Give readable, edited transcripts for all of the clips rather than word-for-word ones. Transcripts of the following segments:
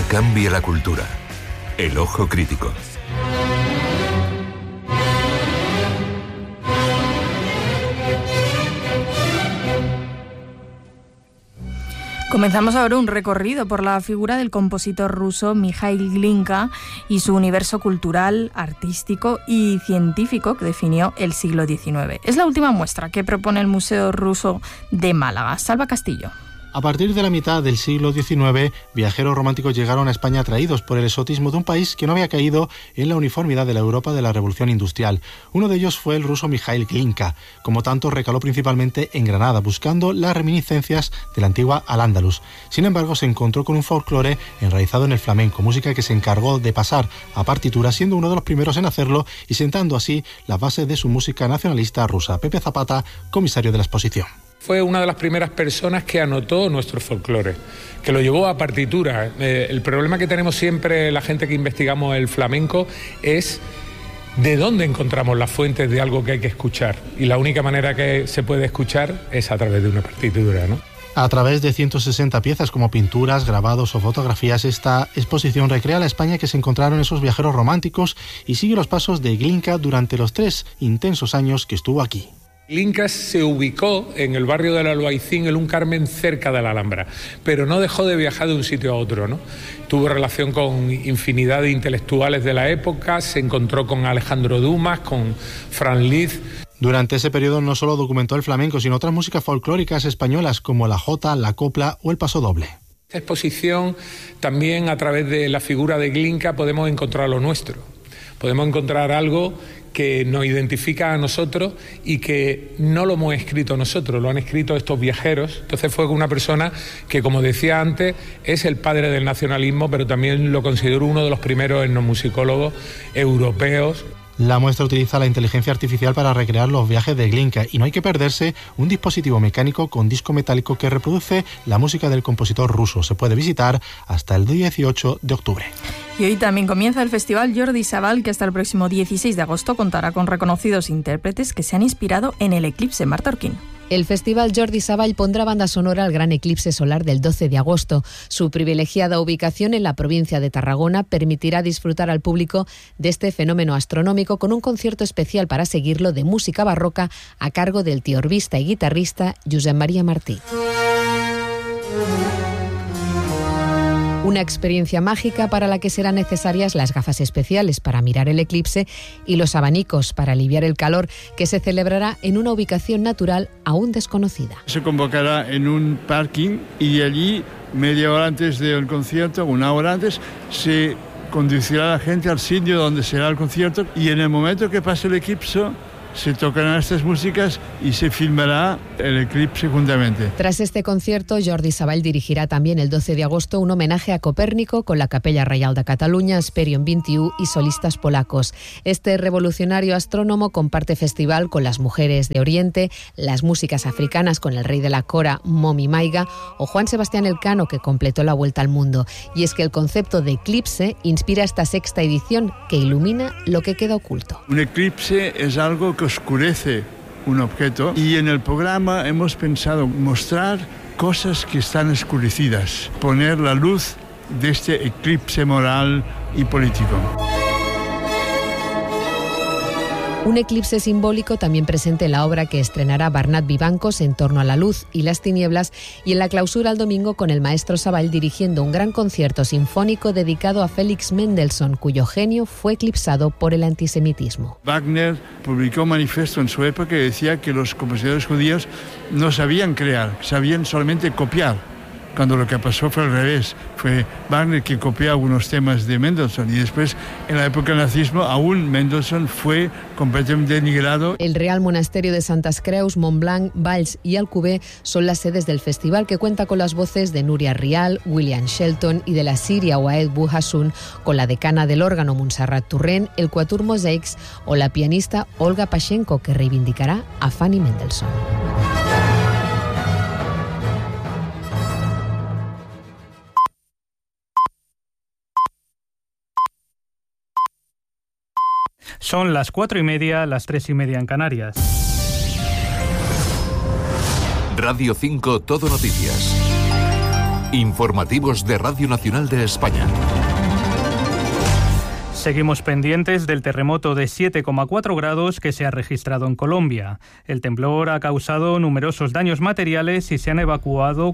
cambia la cultura. El ojo crítico. Comenzamos ahora un recorrido por la figura del compositor ruso Mikhail Glinka y su universo cultural, artístico y científico que definió el siglo XIX. Es la última muestra que propone el Museo Ruso de Málaga. Salva Castillo. A partir de la mitad del siglo XIX, viajeros románticos llegaron a España atraídos por el exotismo de un país que no había caído en la uniformidad de la Europa de la Revolución Industrial. Uno de ellos fue el ruso Mikhail Glinka. Como tanto, recaló principalmente en Granada, buscando las reminiscencias de la antigua Al-Ándalus. Sin embargo, se encontró con un folclore enraizado en el flamenco, música que se encargó de pasar a partitura, siendo uno de los primeros en hacerlo y sentando así las bases de su música nacionalista rusa. Pepe Zapata, comisario de la exposición. Fue una de las primeras personas que anotó nuestro folclore, que lo llevó a partitura. El problema que tenemos siempre la gente que investigamos el flamenco es de dónde encontramos las fuentes de algo que hay que escuchar. Y la única manera que se puede escuchar es a través de una partitura, ¿no? A través de 160 piezas como pinturas, grabados o fotografías, esta exposición recrea la España que se encontraron esos viajeros románticos y sigue los pasos de Glinka durante los 3 intensos años que estuvo aquí. Glinka se ubicó en el barrio del Albaicín, en un Carmen cerca de la Alhambra, pero no dejó de viajar de un sitio a otro, ¿no? Tuvo relación con infinidad de intelectuales de la época, se encontró con Alejandro Dumas, con Franz Liszt. Durante ese periodo no solo documentó el flamenco, sino otras músicas folclóricas españolas como la jota, la copla o el pasodoble. Esta exposición también, a través de la figura de Glinka, podemos encontrar lo nuestro. Podemos encontrar algo que nos identifica a nosotros y que no lo hemos escrito nosotros, lo han escrito estos viajeros. Entonces fue una persona que, como decía antes, es el padre del nacionalismo, pero también lo considero uno de los primeros etnomusicólogos europeos. La muestra utiliza la inteligencia artificial para recrear los viajes de Glinka y no hay que perderse un dispositivo mecánico con disco metálico que reproduce la música del compositor ruso. Se puede visitar hasta el 18 de octubre. Y hoy también comienza el Festival Jordi Savall, que hasta el próximo 16 de agosto contará con reconocidos intérpretes que se han inspirado en el eclipse. Marta Orquín. El Festival Jordi Savall pondrá banda sonora al gran eclipse solar del 12 de agosto. Su privilegiada ubicación en la provincia de Tarragona permitirá disfrutar al público de este fenómeno astronómico con un concierto especial para seguirlo de música barroca a cargo del tiorbista y guitarrista Josep María Martí. Una experiencia mágica para la que serán necesarias las gafas especiales para mirar el eclipse y los abanicos para aliviar el calor, que se celebrará en una ubicación natural aún desconocida. Se convocará en un parking y allí, media hora antes del concierto, una hora antes, se conducirá a la gente al sitio donde será el concierto y en el momento que pase el eclipse se tocarán estas músicas y se filmará el eclipse juntamente. Tras este concierto, Jordi Savall dirigirá también el 12 de agosto un homenaje a Copérnico con la Capella Reial de Cataluña, Esperion 21 y solistas polacos. Este revolucionario astrónomo comparte festival con las mujeres de Oriente, las músicas africanas con el rey de la cora, Momi Maiga, o Juan Sebastián Elcano, que completó la vuelta al mundo. Y es que el concepto de eclipse inspira esta sexta edición que ilumina lo que queda oculto. Un eclipse es algo que oscurece un objeto y en el programa hemos pensado mostrar cosas que están oscurecidas, poner la luz de este eclipse moral y político. Un eclipse simbólico también presente en la obra que estrenará Bernat Vivancos, En torno a la luz y las tinieblas, y en la clausura el domingo con el maestro Savall dirigiendo un gran concierto sinfónico dedicado a Félix Mendelssohn, cuyo genio fue eclipsado por el antisemitismo. Wagner publicó un manifiesto en su época que decía que los compositores judíos no sabían crear, sabían solamente copiar. Cuando lo que pasó fue al revés, fue Wagner que copió algunos temas de Mendelssohn y después, en la época del nazismo, aún Mendelssohn fue completamente denigrado. El Real Monasterio de Santas Creus, Montblanc, Valls y Alcover son las sedes del festival, que cuenta con las voces de Núria Rial, William Shelton y de la Siria Waed Bouhassoun, con la decana del órgano Montserrat Turrent, el Quatuor Mosaics o la pianista Olga Pashenko, que reivindicará a Fanny Mendelssohn. Son las 4:30, las 3:30 en Canarias. Radio 5 Todo Noticias. Informativos de Radio Nacional de España. Seguimos pendientes del terremoto de 7,4 grados que se ha registrado en Colombia. El temblor ha causado numerosos daños materiales y se han evacuado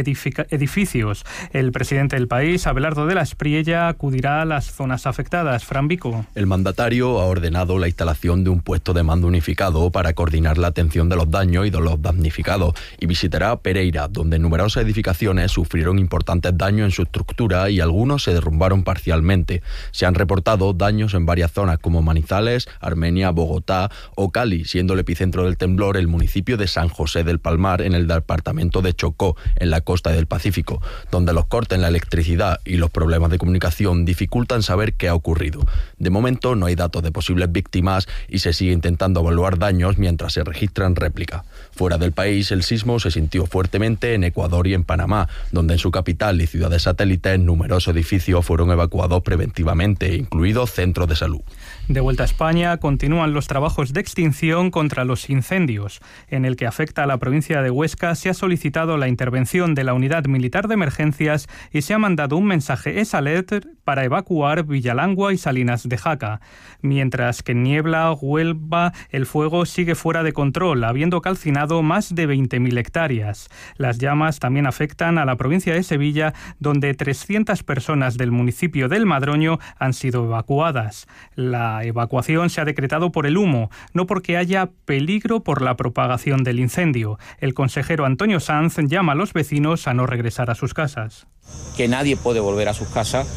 edificios. El presidente del país, Abelardo de la Espriella, acudirá a las zonas afectadas. Fran Vico. El mandatario ha ordenado la instalación de un puesto de mando unificado para coordinar la atención de los daños y de los damnificados y visitará Pereira, donde numerosas edificaciones sufrieron importantes daños en su estructura y algunos se derrumbaron parcialmente. Se han reportado daños en varias zonas como Manizales, Armenia, Bogotá o Cali, siendo el epicentro del temblor el municipio de San José del Palmar, en el departamento de Chocó, en la costa del Pacífico, donde los cortes en la electricidad y los problemas de comunicación dificultan saber qué ha ocurrido. De momento no hay datos de posibles víctimas y se sigue intentando evaluar daños mientras se registran réplicas. Fuera del país, el sismo se sintió fuertemente en Ecuador y en Panamá, donde en su capital y ciudades satélites numerosos edificios fueron evacuados preventivamente, incluidos centros de salud. De vuelta a España, continúan los trabajos de extinción contra los incendios. En el que afecta a la provincia de Huesca se ha solicitado la intervención de la Unidad Militar de Emergencias y se ha mandado un mensaje SOS para evacuar Villalangua y Salinas de Jaca. Mientras que en Niebla, Huelva, el fuego sigue fuera de control, habiendo calcinado más de 20.000 hectáreas. Las llamas también afectan a la provincia de Sevilla, donde 300 personas del municipio del Madroño han sido evacuadas. La evacuación se ha decretado por el humo, no porque haya peligro por la propagación del incendio. El consejero Antonio Sanz llama a los vecinos a no regresar a sus casas. Que nadie puede volver a sus casas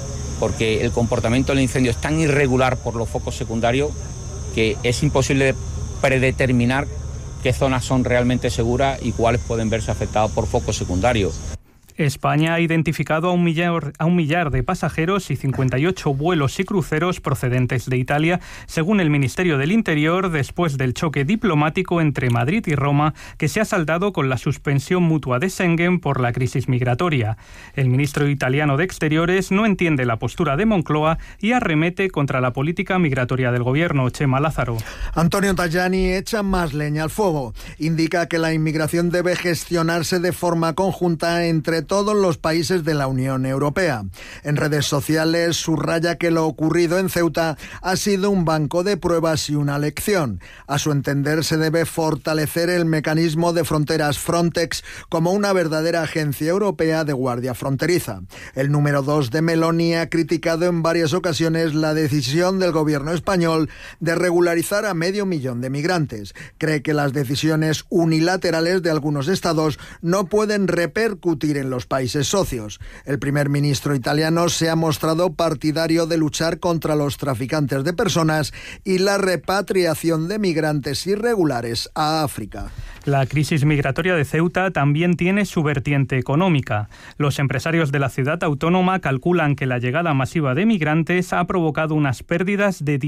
porque el comportamiento del incendio es tan irregular por los focos secundarios que es imposible predeterminar qué zonas son realmente seguras y cuáles pueden verse afectadas por focos secundarios. España ha identificado a un millar de pasajeros y 58 vuelos y cruceros procedentes de Italia, según el Ministerio del Interior, después del choque diplomático entre Madrid y Roma, que se ha saldado con la suspensión mutua de Schengen por la crisis migratoria. El ministro italiano de Exteriores no entiende la postura de Moncloa y arremete contra la política migratoria del gobierno. Chema Lázaro. Antonio Tajani echa más leña al fuego. Indica que la inmigración debe gestionarse de forma conjunta entre todos los países de la Unión Europea. En redes sociales subraya que lo ocurrido en Ceuta ha sido un banco de pruebas y una lección. A su entender, se debe fortalecer el mecanismo de fronteras Frontex como una verdadera agencia europea de guardia fronteriza. El número 2 de Meloni ha criticado en varias ocasiones la decisión del gobierno español de regularizar a 500.000 de migrantes. Cree que las decisiones unilaterales de algunos estados no pueden repercutir en los países socios. El primer ministro italiano se ha mostrado partidario de luchar contra los traficantes de personas y la repatriación de migrantes irregulares a África. La crisis migratoria de Ceuta también tiene su vertiente económica. Los empresarios de la ciudad autónoma calculan que la llegada masiva de migrantes ha provocado unas pérdidas de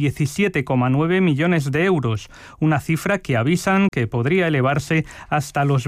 17,9 millones de euros, una cifra que avisan que podría elevarse hasta los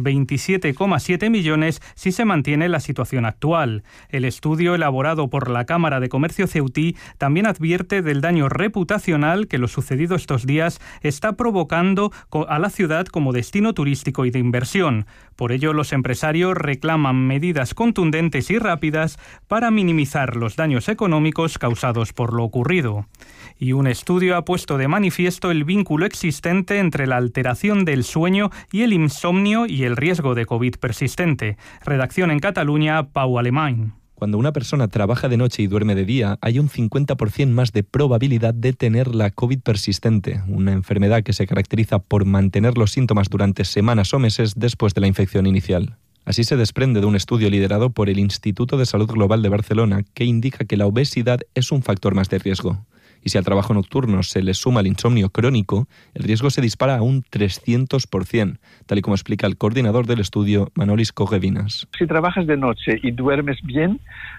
27,7 millones si se mantiene la situación actual. El estudio elaborado por la Cámara de Comercio ceutí también advierte del daño reputacional que lo sucedido estos días está provocando a la ciudad como destino turístico y de inversión. Por ello, los empresarios reclaman medidas contundentes y rápidas para minimizar los daños económicos causados por lo ocurrido. Y un estudio ha puesto de manifiesto el vínculo existente entre la alteración del sueño y el insomnio y el riesgo de COVID persistente. Redacción en Cataluña, Pau Alemany. Cuando una persona trabaja de noche y duerme de día, hay un 50% más de probabilidad de tener la COVID persistente, una enfermedad que se caracteriza por mantener los síntomas durante semanas o meses después de la infección inicial. Así se desprende de un estudio liderado por el Instituto de Salud Global de Barcelona, que indica que la obesidad es un factor más de riesgo. Y si al trabajo nocturno se le suma el insomnio crónico, el riesgo se dispara a un 300%, tal y como explica el coordinador del estudio, Manolis Cogevinas. Si trabajas de noche y duermes bien,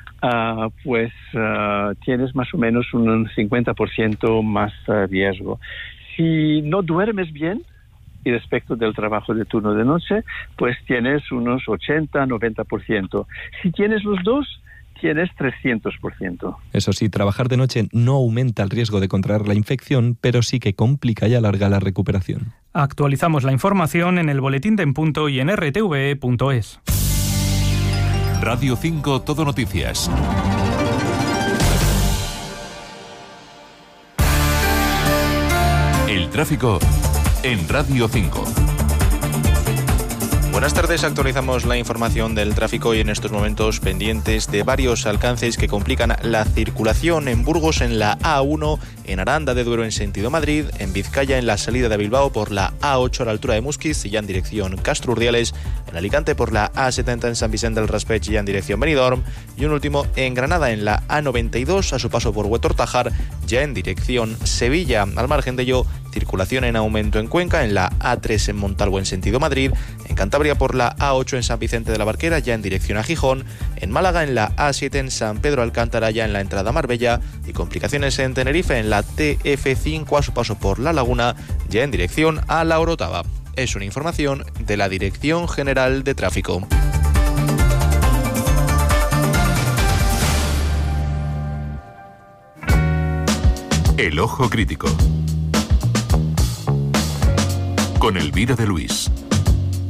tienes más o menos un 50% más riesgo. Si no duermes bien, y respecto del trabajo de turno de noche, pues tienes unos 80-90%. Si tienes los dos, tienes 300%. Eso sí, trabajar de noche no aumenta el riesgo de contraer la infección, pero sí que complica y alarga la recuperación. Actualizamos la información en el Boletín de En Punto y en rtve.es. Radio 5 Todo Noticias. El tráfico en Radio 5. Buenas tardes, actualizamos la información del tráfico y en estos momentos pendientes de varios alcances que complican la circulación en Burgos en la A1, en Aranda de Duero en sentido Madrid, en Vizcaya en la salida de Bilbao por la A8 a la altura de Musquiz y ya en dirección Castro Urdiales, en Alicante por la A70 en San Vicente del Raspeig y ya en dirección Benidorm y un último en Granada en la A92 a su paso por Huetortajar ya en dirección Sevilla. Al margen de ello, circulación en aumento en Cuenca, en la A3 en Montalvo en sentido Madrid, en Cantabria por la A8 en San Vicente de la Barquera ya en dirección a Gijón, en Málaga en la A7 en San Pedro Alcántara ya en la entrada a Marbella y complicaciones en Tenerife en la TF5 a su paso por La Laguna ya en dirección a La Orotava. Es una información de la Dirección General de Tráfico. El Ojo Crítico con Elvira de Luis.